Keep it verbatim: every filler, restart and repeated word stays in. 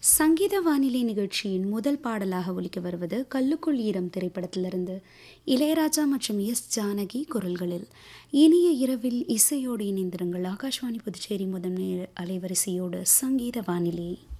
சங்கீத வானிலை நிகழ்ச்சியின் முதல் பாடலாக ஒலிக்க வருவது கல்லுக்குள் ஈரம் திரைப்படத்திலிருந்து இளையராஜா மற்றும் எஸ் ஜானகி குரல்களில். இனிய இரவில் இசையோடு இணைந்திருங்கள். ஆகாஷ்வாணி புதுச்சேரி முதன்மை அலைவரிசையோடு சங்கீத வானிலை.